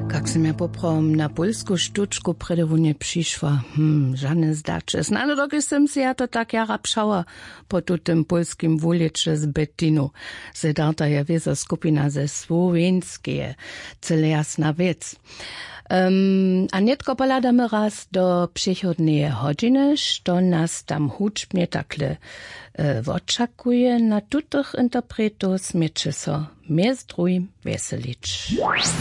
Jak sem ja poprom na polsku štučku predewunie přišła, żadne zdacze. Znano doki sem si ja to tak jara pšała po tutym polskim wulicze z Bettinu. Zedarta je wiesa skupina ze Słowenskie, cele jasna wiec. A netko poladamy raz do przychodnej godziny, što nas tam huczbnie takle oczekuje. Na tutych interpretów smieczy so mez drugim weselić.